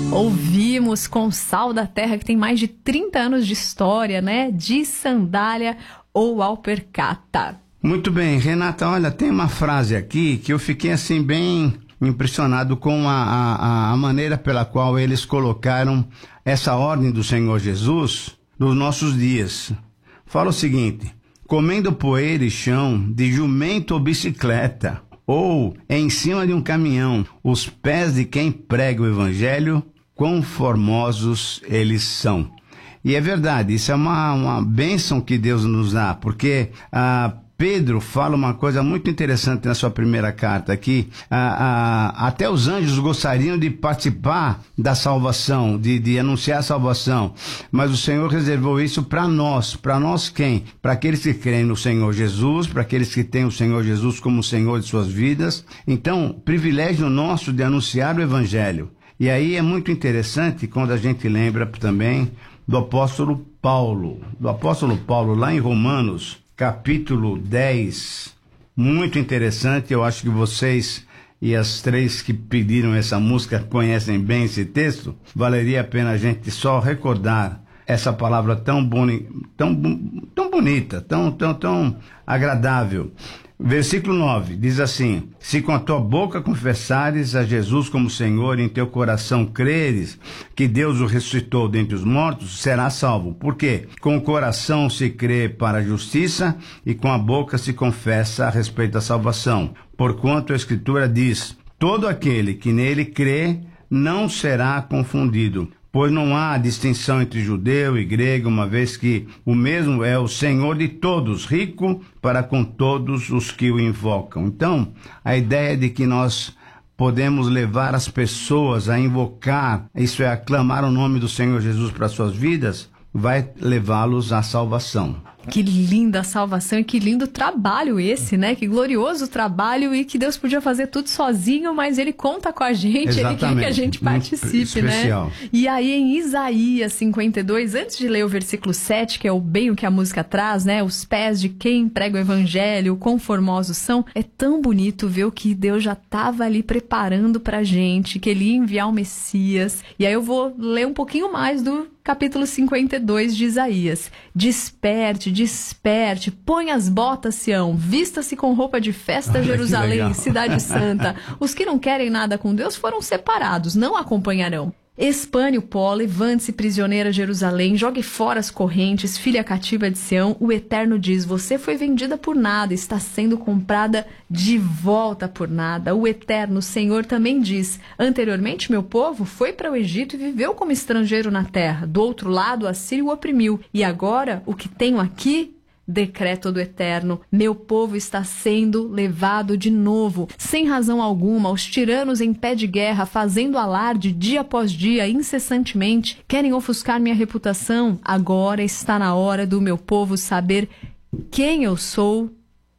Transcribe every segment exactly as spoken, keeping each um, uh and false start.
Ouvimos com Sal da Terra, que tem mais de trinta anos de história, né? De sandália ou alpercata. Muito bem, Renata, olha, tem uma frase aqui que eu fiquei assim bem impressionado com a, a, a maneira pela qual eles colocaram essa ordem do Senhor Jesus nos nossos dias. Fala o seguinte: comendo poeira e chão de jumento ou bicicleta, ou em cima de um caminhão, os pés de quem prega o evangelho, quão formosos eles são. E é verdade, isso é uma, uma bênção que Deus nos dá, porque ah, Pedro fala uma coisa muito interessante na sua primeira carta aqui. Ah, ah, até os anjos gostariam de participar da salvação, de, de anunciar a salvação, mas o Senhor reservou isso para nós. Para nós quem? Para aqueles que creem no Senhor Jesus, para aqueles que têm o Senhor Jesus como Senhor de suas vidas. Então, privilégio nosso de anunciar o evangelho. E aí é muito interessante quando a gente lembra também do apóstolo Paulo, do apóstolo Paulo lá em Romanos, capítulo dez, muito interessante. Eu acho que vocês e as três que pediram essa música conhecem bem esse texto. Valeria a pena a gente só recordar essa palavra tão, boni, tão, tão bonita, tão, tão, tão agradável. Versículo nove, diz assim: se com a tua boca confessares a Jesus como Senhor e em teu coração creres que Deus o ressuscitou dentre os mortos, serás salvo. Por quê? Com o coração se crê para a justiça e com a boca se confessa a respeito da salvação. Porquanto a Escritura diz: todo aquele que nele crê não será confundido. Pois não há distinção entre judeu e grego, uma vez que o mesmo é o Senhor de todos, rico para com todos os que o invocam. Então, a ideia de que nós podemos levar as pessoas a invocar, isso é, a clamar o nome do Senhor Jesus para suas vidas, vai levá-los à salvação. Que linda salvação e que lindo trabalho esse, né? Que glorioso trabalho, e que Deus podia fazer tudo sozinho, mas Ele conta com a gente. Exatamente. Ele quer que a gente participe, né? E aí em Isaías cinquenta e dois, antes de ler o versículo sete, que é o bem o que a música traz, né? Os pés de quem prega o evangelho, quão formosos são. É tão bonito ver o que Deus já estava ali preparando pra gente, que Ele ia enviar o Messias. E aí eu vou ler um pouquinho mais do capítulo cinquenta e dois de Isaías. Desperte, desperte, põe as botas, Sião, vista-se com roupa de festa, Jerusalém, cidade santa. Os que não querem nada com Deus foram separados, não acompanharão. Espane o pó, levante-se, prisioneira Jerusalém, jogue fora as correntes, filha cativa de Sião. O Eterno diz: você foi vendida por nada, está sendo comprada de volta por nada. O Eterno, Senhor, também diz: anteriormente meu povo foi para o Egito e viveu como estrangeiro na terra. Do outro lado, a Síria o oprimiu. E agora, o que tenho aqui? Decreto do Eterno: meu povo está sendo levado de novo, sem razão alguma, os tiranos em pé de guerra, fazendo alarde dia após dia, incessantemente, querem ofuscar minha reputação. Agora está na hora do meu povo saber quem eu sou,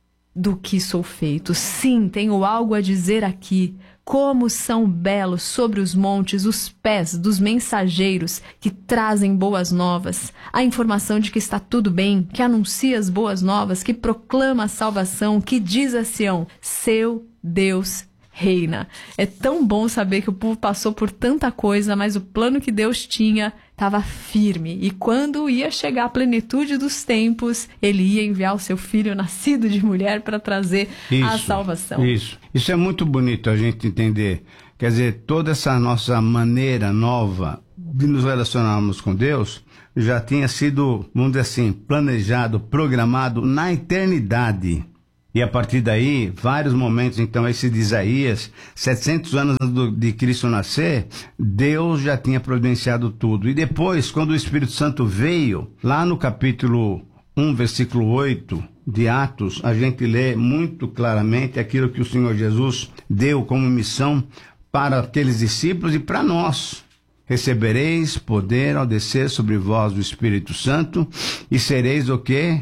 do que sou feito. Sim, tenho algo a dizer aqui. Como são belos sobre os montes os pés dos mensageiros que trazem boas novas, a informação de que está tudo bem, que anuncia as boas novas, que proclama a salvação, que diz a Sião: seu Deus reina. É tão bom saber que o povo passou por tanta coisa, mas o plano que Deus tinha estava firme. E quando ia chegar a plenitude dos tempos, Ele ia enviar o seu filho nascido de mulher para trazer isso, a salvação. Isso. Isso é muito bonito a gente entender. Quer dizer, toda essa nossa maneira nova de nos relacionarmos com Deus já tinha sido, vamos dizer assim, planejado, programado na eternidade. E a partir daí, vários momentos, então, esse de Isaías, setecentos anos do, de Cristo nascer, Deus já tinha providenciado tudo. E depois, quando o Espírito Santo veio, lá no capítulo um, versículo oito de Atos, a gente lê muito claramente aquilo que o Senhor Jesus deu como missão para aqueles discípulos e para nós. Recebereis poder ao descer sobre vós o Espírito Santo e sereis o quê?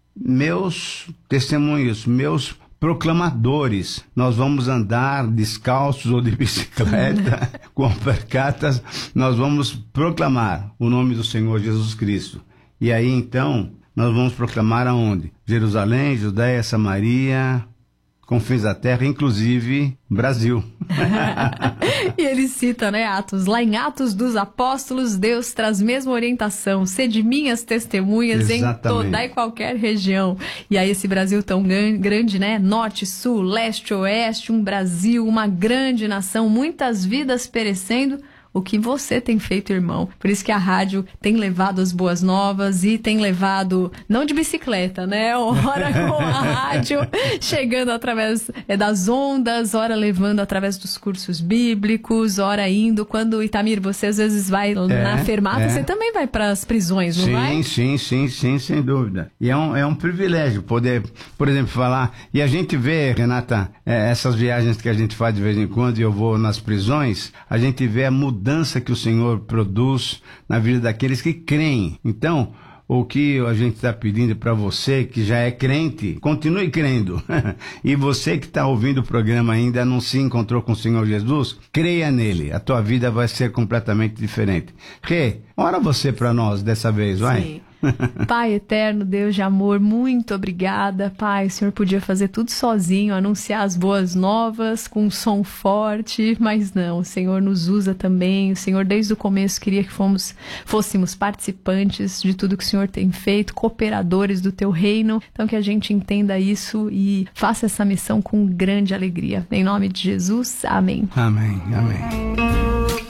Meus testemunhos, meus proclamadores. Nós vamos andar descalços ou de bicicleta, com alpercatas, nós vamos proclamar o nome do Senhor Jesus Cristo. E aí então, nós vamos proclamar aonde? Jerusalém, Judéia, Samaria, confins da terra, inclusive Brasil. E ele cita, né, Atos, lá em Atos dos Apóstolos, Deus traz mesma orientação, sede minhas testemunhas Exatamente. Em toda e qualquer região. E aí esse Brasil tão grande, né, norte, sul, leste, oeste, um Brasil, uma grande nação, muitas vidas perecendo. O que você tem feito, irmão? Por isso que a rádio tem levado as boas novas e tem levado, não de bicicleta, né? Ora com a rádio, chegando através das ondas, ora levando através dos cursos bíblicos, ora indo. Quando, Itamir, você às vezes vai é, na fermata, é. Você também vai para as prisões, não sim, vai? Sim, sim, sim, sim, sem dúvida. E é um, é um privilégio poder, por exemplo, falar. E a gente vê, Renata, é, essas viagens que a gente faz de vez em quando, e eu vou nas prisões, a gente vê a mudança mudança que o Senhor produz na vida daqueles que creem. Então, o que a gente está pedindo para você que já é crente, continue crendo. E você que está ouvindo o programa ainda não se encontrou com o Senhor Jesus, creia nele. A tua vida vai ser completamente diferente. Rê, ora você para nós dessa vez, vai? Sim. Pai eterno, Deus de amor, muito obrigada. Pai, o Senhor podia fazer tudo sozinho, anunciar as boas novas com um som forte, mas não, o Senhor nos usa também. O Senhor desde o começo queria que fomos, fôssemos participantes de tudo que o Senhor tem feito, cooperadores do teu reino. Então que a gente entenda isso e faça essa missão com grande alegria. Em nome de Jesus, amém. Amém, amém.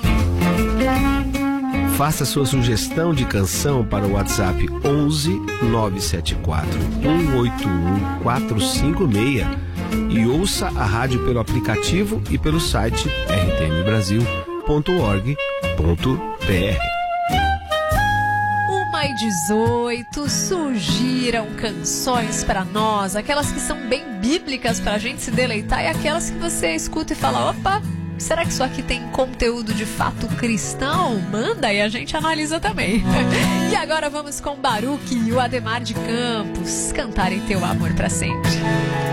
Faça sua sugestão de canção para o WhatsApp onze nove sete quatro um oito um quatro cinco seis e ouça a rádio pelo aplicativo e pelo site r t m brasil ponto org ponto b r. uma e dezoito, surgiram canções para nós, aquelas que são bem bíblicas para a gente se deleitar e aquelas que você escuta e fala, opa, será que isso aqui tem conteúdo de fato cristão? Manda e a gente analisa também. E agora vamos com Baruque e o Ademar de Campos cantarem Teu Amor para Sempre.